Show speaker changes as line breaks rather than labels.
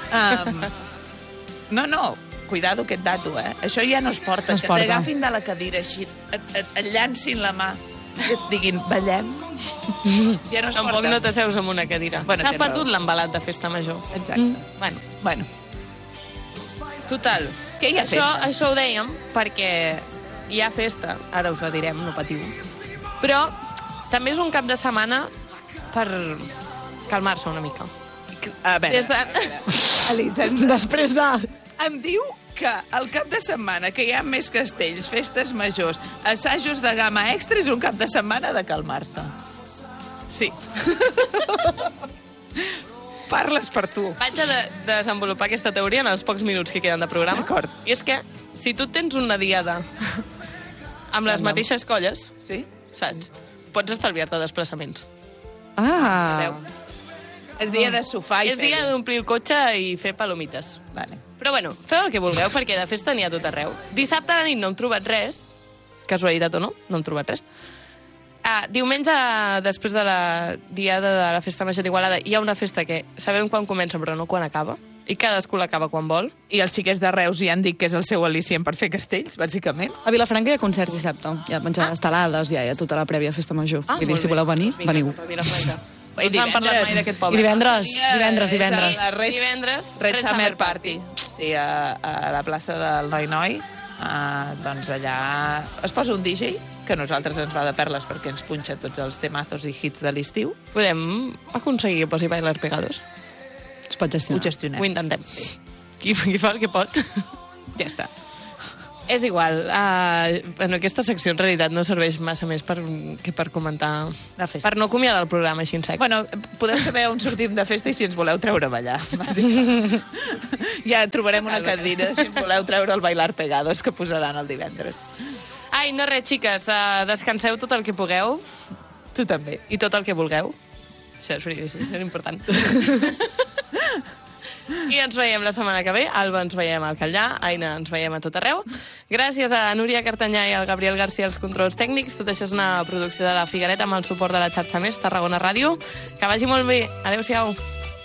No, cuidado aquest dato, Això ja no es porta.
No es
que
porta.
t'agafin de la cadira així, et llancin la mà, que et diguin, ballem. Ja no es
Tampoc
porta.
no t'asseus en una cadira.
Bueno,
S'ha
tens
perdut
raó.
l'embalat de festa major.
Exacte.
Bueno, total.
Que hi ha festa?
Això ho dèiem perquè hi ha festa. Ara us la direm, no patiu. Però també és un cap de setmana per calmar-se una mica.
A veure,
Des de...
Elisa,
Després de...
em diu que el cap de setmana que hi ha més castells, festes majors, assajos de gamma extra, és un cap de setmana de calmar-se.
Sí.
Parles per tu.
Vaig a desenvolupar aquesta teoria en els pocs minuts que queden de programa.
D'acord.
I és que, si tu tens una diada amb les mateixes colles,
Sí?
saps? Pots estalviar-te desplaçaments.
Ah,
És dia de sofà i
És dia d'omplir el cotxe i fer palomites.
Vale.
Però bueno, feu el que vulgueu, perquè de festa n'hi ha tot arreu. Dissabte a la nit no hem trobat res, casualitat o no, no hem trobat res. Diumenge, després de la diada de la Festa Major d'Igualada, hi ha una festa que sabem quan comença però no quan acaba, i cadascú l'acaba quan vol.
I els xiquets de Reus ja han dit que és el seu al·licient per fer castells, bàsicament.
a Vilafranca hi ha concerts dissabte. Hi ha menjar estelades, hi ha tota la prèvia festa major. Vull dir,
molt
si
bé.
voleu venir,
Vinga,
veniu.
cap a Vilafranca.
I
No ens han parlat mai d'aquest
I
poble.
divendres,
És
divendres.
a Red
Red
Summer Party. Sí, a la plaça del Noi. Doncs allà es posa un DJ, que a nosaltres ens va de perles perquè ens punxa tots els temazos i hits de l'estiu.
Podem aconseguir que posi bailar pegados?
Es pot
Ho
gestionar.
gestionem.
Ho intentem. Qui fa el que pot.
Ja està.
És igual. En aquesta secció, en realitat, no serveix massa més que per comentar...
La festa.
Per no acomiadar el programa així en sec.
Bueno, podeu saber on sortim de festa i si ens voleu treure a ballar. bàsicament. Ja trobarem una cadira si ens voleu treure el bailar pegados que posaran el divendres.
Ai, no res, xiques. Descanseu tot el que pugueu
Tu també.
i tot el que vulgueu. Això és important. I ens veiem la setmana que ve. Alba, ens veiem al Catllà. Aina, ens veiem a tot arreu. Gràcies a Núria Cartanyà i al Gabriel García als controls tècnics. Tot això és una producció de La Figuereta amb el suport de la xarxa Més, Tarragona Ràdio. Que vagi molt bé. Adéu-siau.